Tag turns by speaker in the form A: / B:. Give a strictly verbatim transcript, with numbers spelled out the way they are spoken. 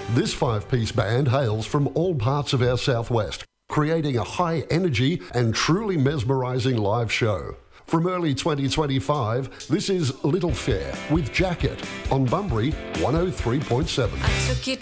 A: This five-piece band hails from all parts of our southwest, creating a high-energy and truly mesmerising live show. From early twenty twenty-five, this is Little Fair with Jacket on Bunbury one oh three point seven.
B: I took you